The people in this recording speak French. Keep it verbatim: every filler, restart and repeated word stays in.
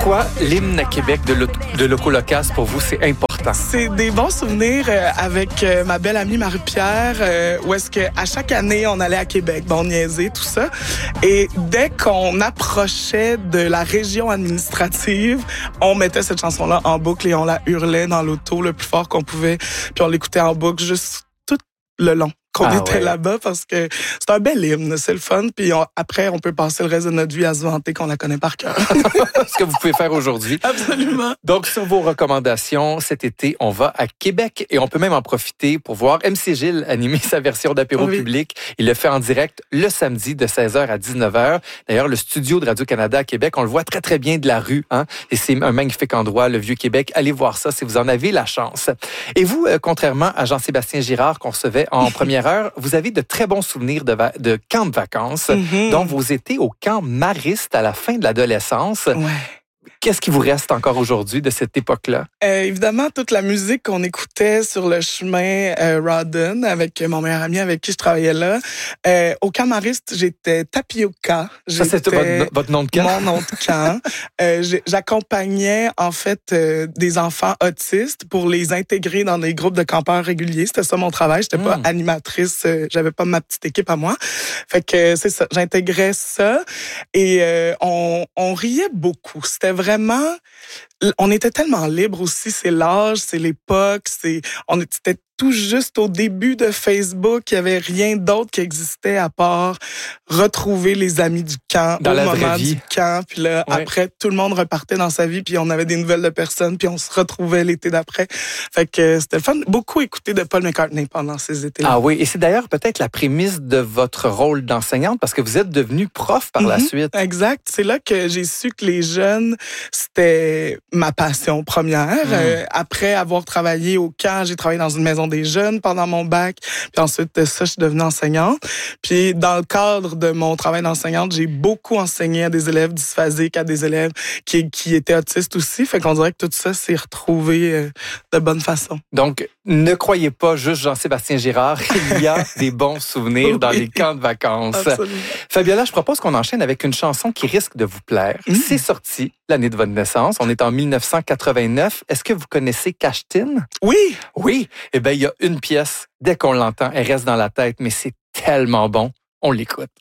Pourquoi l'hymne à Québec de, Lo- de Loco Locas, pour vous, c'est important? C'est des bons souvenirs euh, avec euh, ma belle amie Marie-Pierre, euh, où est-ce qu'à chaque année, on allait à Québec, bon, on niaisait, tout ça. Et dès qu'on approchait de la région administrative, on mettait cette chanson-là en boucle et on la hurlait dans l'auto le plus fort qu'on pouvait. Puis on l'écoutait en boucle juste tout le long qu'on Ah était ouais. là-bas, parce que c'est un bel hymne, c'est le fun. Puis on- après, on peut passer le reste de notre vie à se vanter qu'on la connaît par cœur. Ce que vous pouvez faire aujourd'hui. Absolument. Donc, sur vos recommandations, cet été, on va à Québec et on peut même en profiter pour voir M C Gilles animer sa version d'apéro Oui. public. Il le fait en direct le samedi de seize heures à dix-neuf heures. D'ailleurs, le studio de Radio-Canada à Québec, on le voit très, très bien de la rue, hein? Et c'est un magnifique endroit, le Vieux-Québec. Allez voir ça si vous en avez la chance. Et vous, euh, contrairement à Jean-Sébastien Girard qu'on recevait en première heure, vous avez de très bons souvenirs de, va- de camps de vacances, Mhm. dont vos étés au camp Mariste à la fin de l'adolescence. Ouais. Qu'est-ce qui vous reste encore aujourd'hui de cette époque-là? Euh, évidemment, toute la musique qu'on écoutait sur le chemin euh, Rawdon avec mon meilleur ami avec qui je travaillais là. Euh, au camp Mariste, j'étais tapioca. Ça, c'est J'étais votre, votre nom de camp? mon nom de camp. euh, j'ai- J'accompagnais en fait euh, des enfants autistes pour les intégrer dans des groupes de campeurs réguliers. C'était ça mon travail. J'étais pas Mm. animatrice. euh, J'avais pas ma petite équipe à moi. Fait que euh, c'est ça. J'intégrais ça et euh, on, on riait beaucoup. C'était vraiment... On était tellement libre aussi, c'est l'âge, c'est l'époque, c'est on était tout juste au début de Facebook, il y avait rien d'autre qui existait à part retrouver les amis du camp Dans au la vraie moment vie. du camp, puis là Ouais. après tout le monde repartait dans sa vie, puis on avait des nouvelles de personnes, puis on se retrouvait l'été d'après. Fait que euh, c'était le fun, beaucoup écouté de Paul McCartney pendant ces étés-là. Ah oui, et c'est d'ailleurs peut-être la prémisse de votre rôle d'enseignante parce que vous êtes devenue prof par la Mhm. suite. Exact. C'est là que j'ai su que les jeunes, c'était ma passion première. Mm. Euh, après avoir travaillé au camp, j'ai travaillé dans une maison des jeunes pendant mon bac. Puis ensuite de ça, je suis devenue enseignante. Puis dans le cadre de mon travail d'enseignante, j'ai beaucoup enseigné à des élèves dysphasiques, à des élèves qui, qui étaient autistes aussi. Fait qu'on dirait que tout ça s'est retrouvé euh, de bonne façon. Donc, ne croyez pas juste Jean-Sébastien Girard, il y a des bons souvenirs dans Oui. les camps de vacances. Absolument. Fabiola, je propose qu'on enchaîne avec une chanson qui risque de vous plaire. Mm. C'est sorti l'année de votre naissance. On est en dix-neuf cent quatre-vingt-neuf. Est-ce que vous connaissez Cachetin? Oui! Oui. Eh bien, il y a une pièce. Dès qu'on l'entend, elle reste dans la tête, mais c'est tellement bon. On l'écoute.